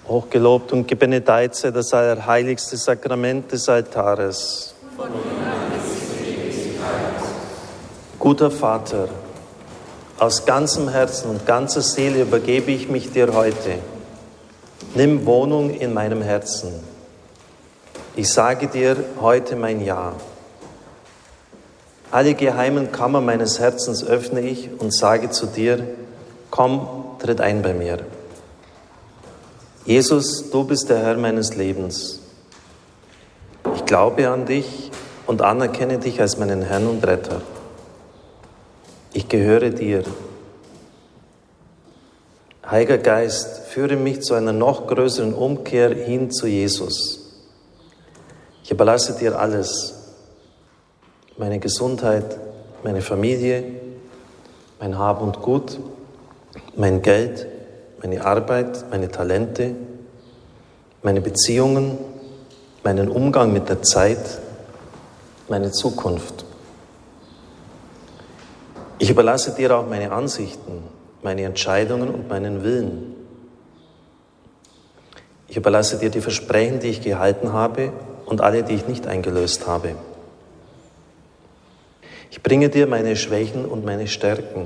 Hochgelobt und gebenedeit sei das allerheiligste Sakrament des Altares. Guter Vater, aus ganzem Herzen und ganzer Seele übergebe ich mich dir heute. Nimm Wohnung in meinem Herzen. Ich sage dir heute mein Ja. Alle geheimen Kammern meines Herzens öffne ich und sage zu dir, komm, tritt ein bei mir. Jesus, du bist der Herr meines Lebens. Ich glaube an dich und anerkenne dich als meinen Herrn und Retter. Ich gehöre dir. Heiliger Geist, führe mich zu einer noch größeren Umkehr hin zu Jesus. Ich überlasse dir alles, meine Gesundheit, meine Familie, mein Hab und Gut, mein Geld, meine Arbeit, meine Talente, meine Beziehungen, meinen Umgang mit der Zeit, meine Zukunft. Ich überlasse dir auch meine Ansichten, meine Entscheidungen und meinen Willen. Ich überlasse dir die Versprechen, die ich gehalten habe und alle, die ich nicht eingelöst habe. Ich bringe dir meine Schwächen und meine Stärken.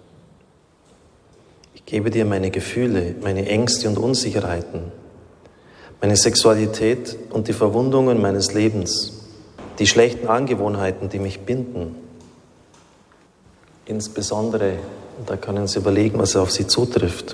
Ich gebe dir meine Gefühle, meine Ängste und Unsicherheiten, meine Sexualität und die Verwundungen meines Lebens, die schlechten Angewohnheiten, die mich binden. Insbesondere, da können Sie überlegen, was auf Sie zutrifft.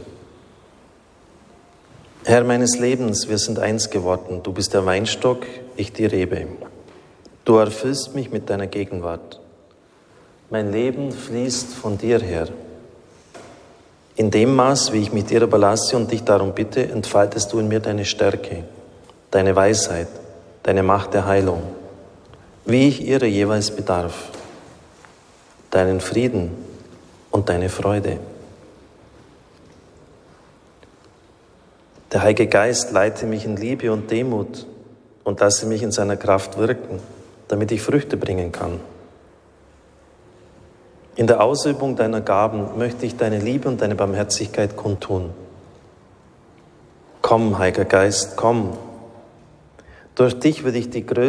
Herr meines Lebens, wir sind eins geworden. Du bist der Weinstock, ich die Rebe. Du erfüllst mich mit deiner Gegenwart. Mein Leben fließt von dir her. In dem Maß, wie ich mich dir überlasse und dich darum bitte, entfaltest du in mir deine Stärke, deine Weisheit, deine Macht der Heilung, wie ich ihrer jeweils bedarf, deinen Frieden und deine Freude. Der Heilige Geist leite mich in Liebe und Demut und lasse mich in seiner Kraft wirken, damit ich Früchte bringen kann. In der Ausübung deiner Gaben möchte ich deine Liebe und deine Barmherzigkeit kundtun. Komm, Heiliger Geist, komm. Durch dich will ich die größte